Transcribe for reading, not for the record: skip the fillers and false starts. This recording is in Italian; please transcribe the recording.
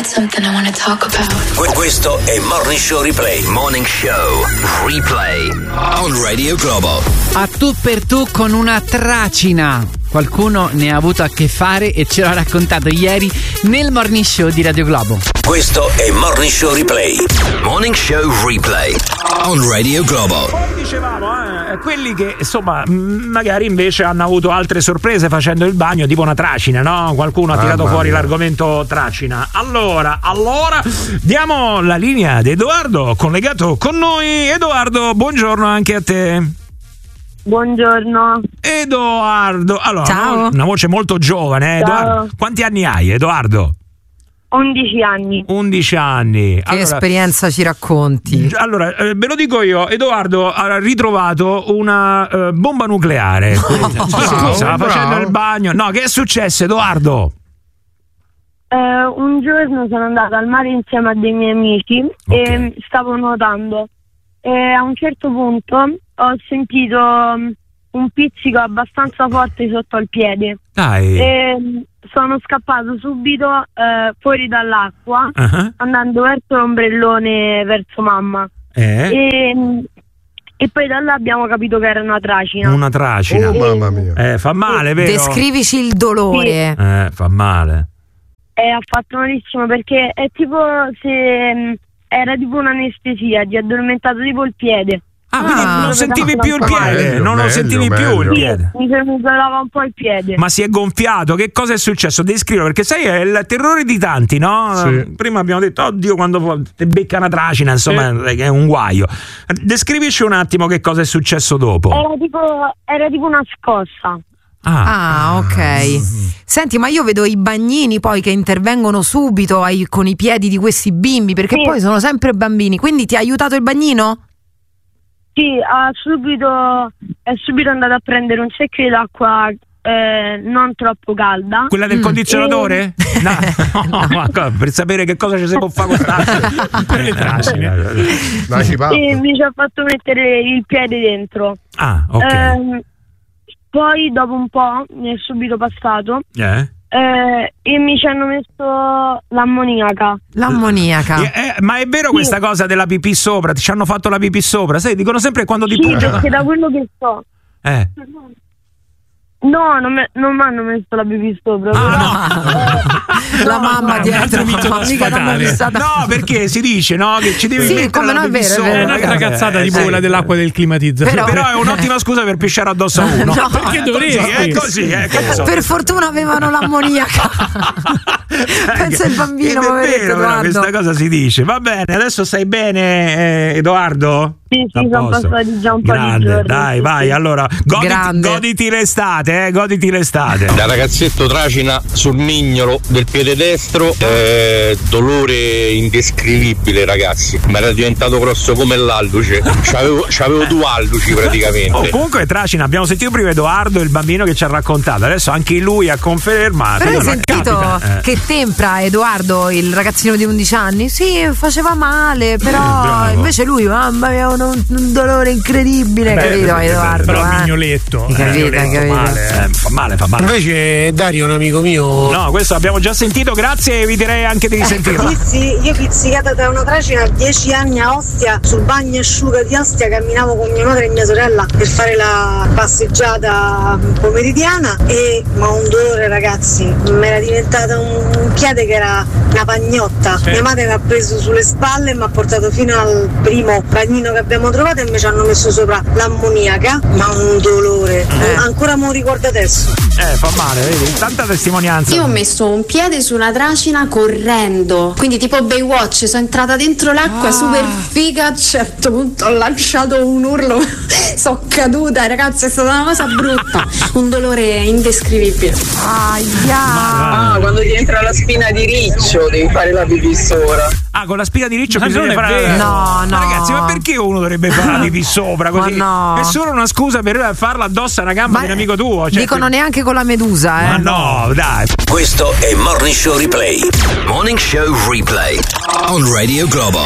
something I want to talk about. Questo è Morning Show Replay. Morning Show Replay on Radio Globo. A tu per tu con una tracina. Qualcuno ne ha avuto a che fare e ce l'ha raccontato ieri nel Morning Show di Radio Globo. Questo è Morning Show Replay. Morning Show Replay on Radio Globo. Poi dicevamo, quelli che insomma magari invece hanno avuto altre sorprese facendo il bagno, tipo una tracina, no? Qualcuno ha tirato fuori l'argomento tracina. Allora diamo la linea ad Edoardo collegato con noi. Edoardo, buongiorno anche a te. Buongiorno. Edoardo, allora, ciao. Una voce molto giovane, Edoardo. Quanti anni hai, Edoardo? 11 anni. 11 anni. Che esperienza ci racconti? Allora, ve lo dico io, Edoardo ha ritrovato una bomba nucleare. Stava facendo il bagno. No, che è successo, Edoardo? Un giorno sono andata al mare insieme a dei miei amici e stavo nuotando. E a un certo punto ho sentito un pizzico abbastanza forte sotto al piede. Dai. E sono scappato subito fuori dall'acqua, andando verso l'ombrellone, verso mamma. E poi da là abbiamo capito che era una tracina. Una tracina. Mamma mia. Fa male, vero? Descrivici il dolore. Sì. Fa male. Ha fatto malissimo perché è tipo se era tipo un'anestesia, ti ha addormentato tipo il piede. Quindi non sentivi più il piede? Non lo sentivi più il piede? Mi sembrava un po' il piede. Ma si è gonfiato? Che cosa è successo? Descrivo, perché sai, è il terrore di tanti, no? Sì. Prima abbiamo detto, oddio, quando ti becca una tracina, insomma, è un guaio. Descrivici un attimo che cosa è successo dopo. Era tipo una scossa. Ok. Senti, ma io vedo i bagnini poi che intervengono subito con i piedi di questi bimbi, perché poi sono sempre bambini. Quindi ti ha aiutato il bagnino? Sì, è subito andato a prendere un secchio d'acqua non troppo calda. Quella del condizionatore? No, per sapere che cosa ci si può fare con le tracine. E mi ci ha fatto mettere il piede dentro. Ok. Poi dopo un po' mi è subito passato. E mi ci hanno messo l'ammoniaca. Ma è vero questa cosa della pipì sopra? Ci hanno fatto la pipì sopra? Sai, dicono sempre quando ti puntano. Perché da quello che so. No, non mi hanno messo la pipì sopra. La mamma dietro. No, perché si dice, no, che ci devi mettere come la pipì sopra. È una ragazzata tipo quella dell'acqua del climatizzatore. Però è un'ottima scusa per pisciare addosso a uno. No, perché dovresti? È così. Per fortuna avevano l'ammoniaca. Pensa il bambino, è vero, questa cosa si dice. Va bene, adesso stai bene, Edoardo? Sì, sono passati già un po' di giorni. Dai, vai, allora goditi l'estate, goditi l'estate. Da ragazzetto tracina sul mignolo del piede destro, dolore indescrivibile, ragazzi. Mi era diventato grosso come l'alluce. C'avevo 2 alluci praticamente. Comunque tracina, abbiamo sentito prima Edoardo, il bambino che ci ha raccontato. Adesso anche lui ha confermato. Però hai sentito che tempra Edoardo, il ragazzino di 11 anni? Sì, faceva male, però invece lui, mamma mia, un dolore incredibile, capito, Edoardo? Però mignoletto. Male, fa male. Invece Dario è un amico mio. No, questo abbiamo già sentito, grazie, eviterei anche di risentirlo. Io pizzicata da una tracina a 10 anni a Ostia, sul bagno asciuga di Ostia, camminavo con mia madre e mia sorella per fare la passeggiata pomeridiana ma un dolore, ragazzi, mi era diventata un piede che era una pagnotta. Mia madre mi ha preso sulle spalle e mi ha portato fino al primo bagnino che abbiamo trovato e mi ci hanno messo sopra l'ammoniaca, ma un dolore ancora me lo ricordo adesso. Fa male, vedi? Tanta testimonianza. Io ho messo un piede su una tracina correndo, quindi tipo Baywatch, sono entrata dentro l'acqua super figa, a un certo punto ho lanciato un urlo, sono caduta, ragazzi, è stata una cosa brutta, un dolore indescrivibile. Quando ti entra la spina di riccio devi fare la pipì sopra. Con la spina di riccio bisogna fare. No. Ma ragazzi, ma perché uno dovrebbe fare la pipì sopra così? No. È solo una scusa per farla addosso a una gamba di un amico tuo. Dicono neanche con la medusa, Ma no, dai. Questo è Morning Show Replay. Morning Show Replay on Radio Globo.